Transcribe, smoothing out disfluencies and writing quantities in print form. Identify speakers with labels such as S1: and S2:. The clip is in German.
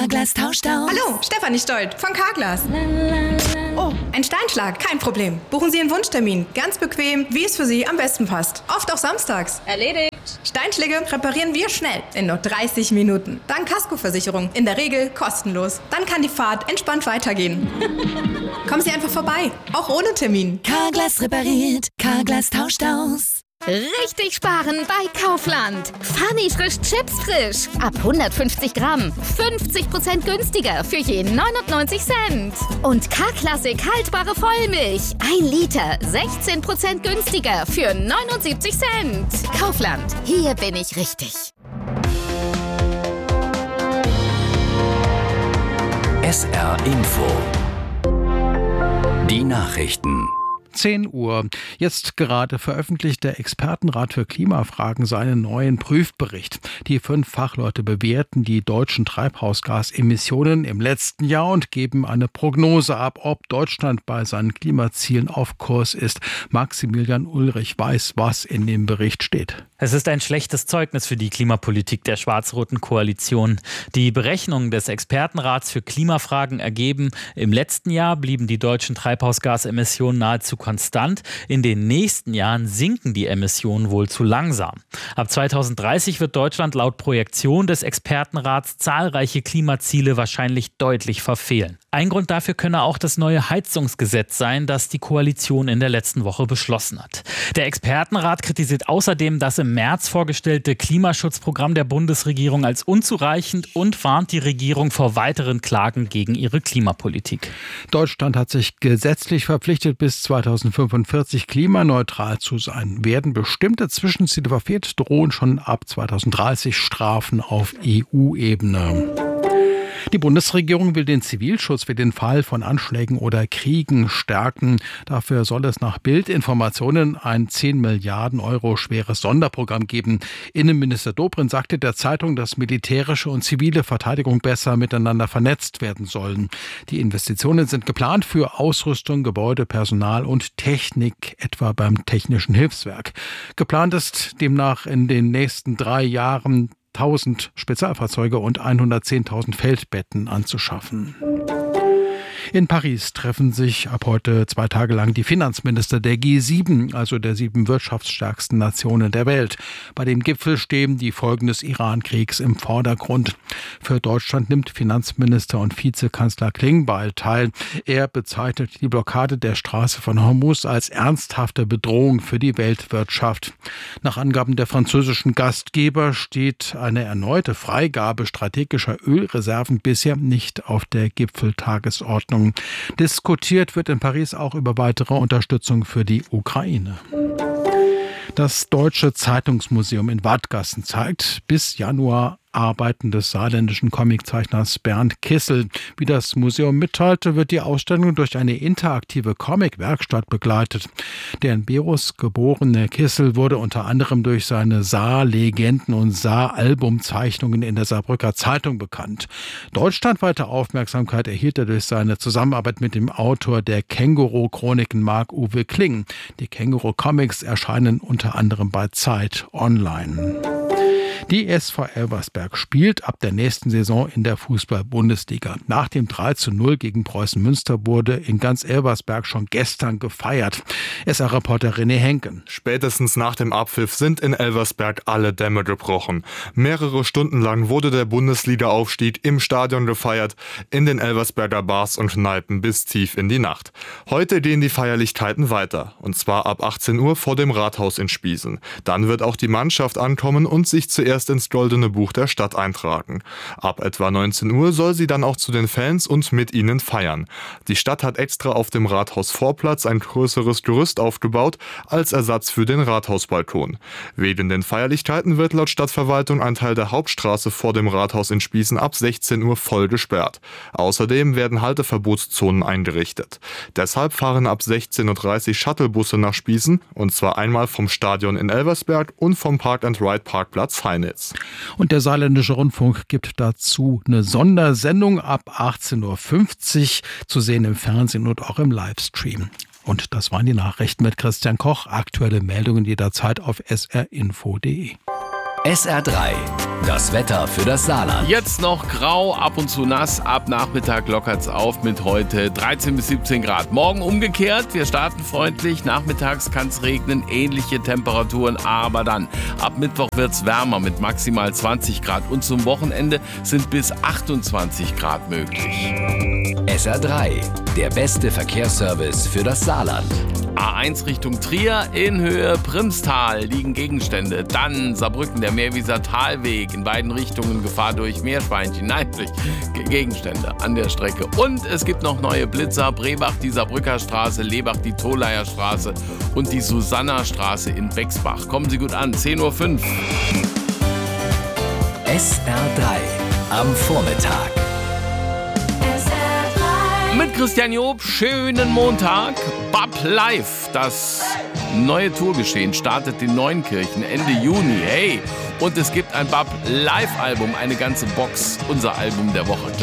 S1: Carglass tauscht aus.
S2: Hallo, Stefanie Stolt von Carglass. Oh, ein Steinschlag, kein Problem. Buchen Sie einen Wunschtermin. Ganz bequem, wie es für Sie am besten passt. Oft auch samstags.
S3: Erledigt.
S2: Steinschläge reparieren wir schnell, in nur 30 Minuten. Dank Kaskoversicherung, in der Regel kostenlos. Dann kann die Fahrt entspannt weitergehen. Kommen Sie einfach vorbei, auch ohne Termin.
S1: Carglass repariert, Carglass tauscht aus.
S4: Richtig sparen bei Kaufland. Funny frisch Chips frisch. Ab 150 Gramm. 50% günstiger für je 99 Cent. Und K-Klassik haltbare Vollmilch. 1 Liter. 16% günstiger für 79 Cent. Kaufland. Hier bin ich richtig.
S5: SR Info. Die Nachrichten.
S6: 10 Uhr. Jetzt gerade veröffentlicht der Expertenrat für Klimafragen seinen neuen Prüfbericht. Die 5 Fachleute bewerten die deutschen Treibhausgasemissionen im letzten Jahr und geben eine Prognose ab, ob Deutschland bei seinen Klimazielen auf Kurs ist. Maximilian Ulrich weiß, was in dem Bericht steht.
S7: Es ist ein schlechtes Zeugnis für die Klimapolitik der schwarz-roten Koalition. Die Berechnungen des Expertenrats für Klimafragen ergeben, im letzten Jahr blieben die deutschen Treibhausgasemissionen nahezu konstant. In den nächsten Jahren sinken die Emissionen wohl zu langsam. Ab 2030 wird Deutschland laut Projektion des Expertenrats zahlreiche Klimaziele wahrscheinlich deutlich verfehlen. Ein Grund dafür könne auch das neue Heizungsgesetz sein, das die Koalition in der letzten Woche beschlossen hat. Der Expertenrat kritisiert außerdem das im März vorgestellte Klimaschutzprogramm der Bundesregierung als unzureichend und warnt die Regierung vor weiteren Klagen gegen ihre Klimapolitik.
S6: Deutschland hat sich gesetzlich verpflichtet, bis 2045 klimaneutral zu sein. Werden bestimmte Zwischenziele verfehlt, drohen schon ab 2030 Strafen auf EU-Ebene. Die Bundesregierung will den Zivilschutz für den Fall von Anschlägen oder Kriegen stärken. Dafür soll es nach Bildinformationen ein 10 Milliarden Euro schweres Sonderprogramm geben. Innenminister Dobrindt sagte der Zeitung, dass militärische und zivile Verteidigung besser miteinander vernetzt werden sollen. Die Investitionen sind geplant für Ausrüstung, Gebäude, Personal und Technik, etwa beim Technischen Hilfswerk. Geplant ist demnach in den nächsten 3 Jahren 1000 Spezialfahrzeuge und 110.000 Feldbetten anzuschaffen. In Paris treffen sich ab heute 2 Tage lang die Finanzminister der G7, also der 7 wirtschaftsstärksten Nationen der Welt. Bei dem Gipfel stehen die Folgen des Iran-Kriegs im Vordergrund. Für Deutschland nimmt Finanzminister und Vizekanzler Klingbeil teil. Er bezeichnet die Blockade der Straße von Hormuz als ernsthafte Bedrohung für die Weltwirtschaft. Nach Angaben der französischen Gastgeber steht eine erneute Freigabe strategischer Ölreserven bisher nicht auf der Gipfeltagesordnung. Diskutiert wird in Paris auch über weitere Unterstützung für die Ukraine. Das Deutsche Zeitungsmuseum in Wadgassen zeigt bis Januar Arbeiten des saarländischen Comiczeichners Bernd Kissel. Wie das Museum mitteilte, wird die Ausstellung durch eine interaktive Comic-Werkstatt begleitet. Der in Berus geborene Kissel wurde unter anderem durch seine Saar-Legenden und Saar-Albumzeichnungen in der Saarbrücker Zeitung bekannt. Deutschlandweite Aufmerksamkeit erhielt er durch seine Zusammenarbeit mit dem Autor der Känguru-Chroniken Marc-Uwe Kling. Die Känguru-Comics erscheinen unter anderem bei Zeit Online. Die SV Elversberg spielt ab der nächsten Saison in der Fußball-Bundesliga. Nach dem 3:0 gegen Preußen Münster wurde in ganz Elversberg schon gestern gefeiert. SR-Reporter René Henken.
S8: Spätestens nach dem Abpfiff sind in Elversberg alle Dämme gebrochen. Mehrere Stunden lang wurde der Bundesliga-Aufstieg im Stadion gefeiert, in den Elversberger Bars und Kneipen bis tief in die Nacht. Heute gehen die Feierlichkeiten weiter, und zwar ab 18 Uhr vor dem Rathaus in Spiesen. Dann wird auch die Mannschaft ankommen und sich zuerst ins Goldene Buch der Stadt eintragen. Ab etwa 19 Uhr soll sie dann auch zu den Fans und mit ihnen feiern. Die Stadt hat extra auf dem Rathausvorplatz ein größeres Gerüst aufgebaut als Ersatz für den Rathausbalkon. Wegen den Feierlichkeiten wird laut Stadtverwaltung ein Teil der Hauptstraße vor dem Rathaus in Spiesen ab 16 Uhr voll gesperrt. Außerdem werden Halteverbotszonen eingerichtet. Deshalb fahren ab 16:30 Uhr Shuttlebusse nach Spiesen, und zwar einmal vom Stadion in Elversberg und vom Park-and-Ride-Parkplatz Heinitz. Und der Saarländische Rundfunk gibt dazu eine Sondersendung ab 18:50 Uhr zu sehen im Fernsehen und auch im Livestream. Und das waren die Nachrichten mit Christian Koch. Aktuelle Meldungen jederzeit auf srinfo.de.
S5: SR3, das Wetter für das Saarland.
S3: Jetzt noch grau, ab und zu nass. Ab Nachmittag lockert's auf mit heute 13 bis 17 Grad. Morgen umgekehrt, wir starten freundlich. Nachmittags kann's regnen, ähnliche Temperaturen. Aber dann, ab Mittwoch wird's wärmer mit maximal 20 Grad. Und zum Wochenende sind bis 28 Grad möglich.
S5: SR3, der beste Verkehrsservice für das Saarland.
S3: A1 Richtung Trier, in Höhe Primstal liegen Gegenstände. Dann Saarbrücken, der Meerwieser Talweg, in beiden Richtungen Gefahr durch Meerschweinchen. Nein, durch Gegenstände an der Strecke. Und es gibt noch neue Blitzer, Brebach die Saarbrücker Straße, Lebach die Tolaer Straße und die Susanna-Straße in Bexbach. Kommen Sie gut an, 10:05 Uhr.
S5: SR3 am Vormittag.
S3: Mit Christian Job, schönen Montag. Bab Live, das neue Tourgeschehen startet in Neunkirchen Ende Juni. Hey, und es gibt ein Bab Live-Album, eine ganze Box, unser Album der Woche.